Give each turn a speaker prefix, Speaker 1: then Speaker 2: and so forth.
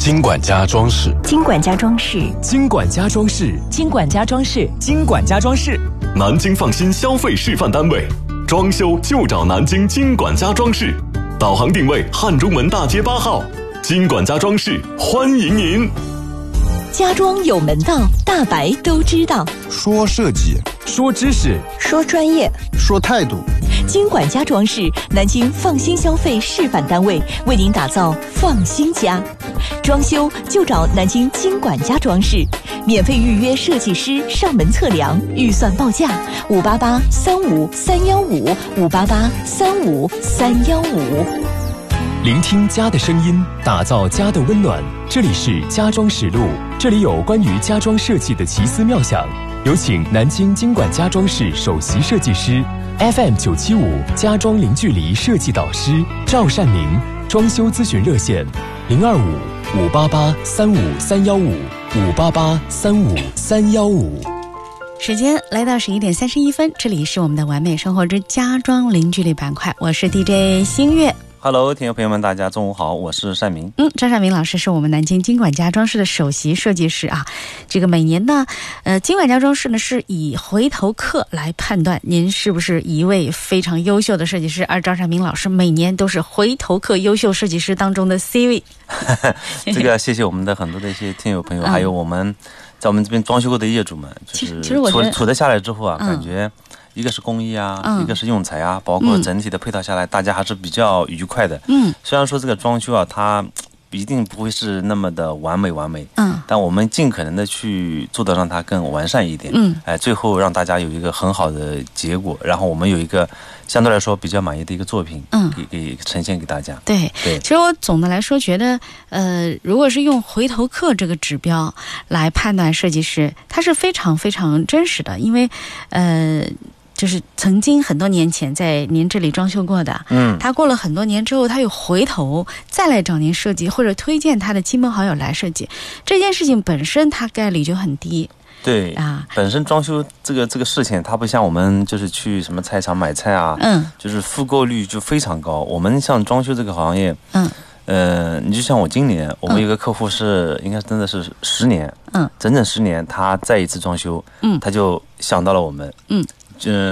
Speaker 1: 金管家装饰，
Speaker 2: 金管家装饰，
Speaker 3: 金管家装饰，
Speaker 4: 金管家装饰，
Speaker 3: 金管家装饰，
Speaker 5: 南京放心消费示范单位，装修就找南京金管家装饰，导航定位汉中门大街8号，金管家装饰欢迎您。
Speaker 4: 家装有门道，大白都知道。
Speaker 6: 说设计，
Speaker 3: 说知识，
Speaker 2: 说专业，
Speaker 6: 说态度。
Speaker 4: 金管家装饰，南京放心消费示范单位，为您打造放心家。装修就找南京金管家装饰，免费预约设计师上门测量，预算报价588-35315，588-35315。
Speaker 3: 聆听家的声音，打造家的温暖。这里是家装实录，这里有关于家装设计的奇思妙想。有请南京金管家装饰首席设计师 FM975家装零距离设计导师赵善明，装修咨询热线025-588-35315，588-35315。
Speaker 7: 时间来到11点31分，这里是我们的完美生活之家装零距离板块，我是 DJ 星月。
Speaker 8: Hello， 听众朋友们，大家中午好，我是单明。
Speaker 7: 张善明老师是我们南京金管家装饰的首席设计师啊。这个每年呢，金管家装饰呢是以回头客来判断您是不是一位非常优秀的设计师，而张善明老师每年都是回头客优秀设计师当中的 C 位。
Speaker 8: 这个谢谢我们的很多的一些听友朋友，还有我们在我们这边装修过的业主们，就是
Speaker 7: 其实我觉得
Speaker 8: 处得下来之后啊，感觉一个是工艺啊，一个是用材啊，包括整体的配套下来，大家还是比较愉快的。虽然说这个装修啊，它一定不会是那么的完美，但我们尽可能的去做到让它更完善一点。最后让大家有一个很好的结果，然后我们有一个相对来说比较满意的一个作品，给呈现给大家。
Speaker 7: 对，其实我总的来说觉得，如果是用回头客这个指标来判断设计师，它是非常非常真实的，因为就是曾经很多年前在您这里装修过的，他过了很多年之后，他又回头再来找您设计，或者推荐他的亲朋好友来设计，这件事情本身它概率就很低。
Speaker 8: 对啊，本身装修这个事情，它不像我们就是去什么菜场买菜啊，就是复购率就非常高。我们像装修这个行业，你就像我今年，我们有个客户是应该真的是10年，整整10年，他再一次装修，他就想到了我们，